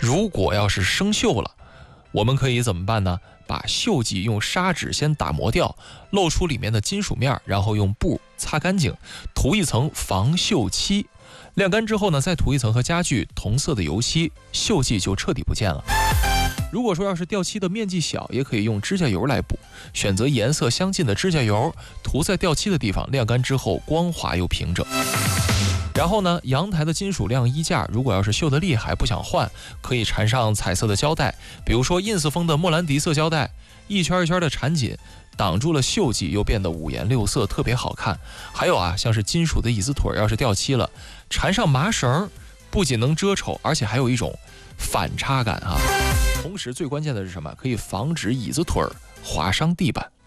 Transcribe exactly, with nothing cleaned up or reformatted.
如果要是生锈了，我们可以怎么办呢？把锈迹用砂纸先打磨掉，露出里面的金属面，然后用布擦干净，涂一层防锈漆。晾干之后呢，再涂一层和家具同色的油漆，锈迹就彻底不见了。如果说要是掉漆的面积小，也可以用指甲油来补，选择颜色相近的指甲油，涂在掉漆的地方，晾干之后光滑又平整。然后呢，阳台的金属晾衣架，如果要是锈得厉害不想换，可以缠上彩色的胶带，比如说 ins 风的莫兰迪色胶带，一圈一圈的缠紧，挡住了锈迹，又变得五颜六色，特别好看。还有啊，像是金属的椅子腿要是掉漆了，缠上麻绳，不仅能遮丑，而且还有一种反差感啊。同时最关键的是什么？可以防止椅子腿滑伤地板。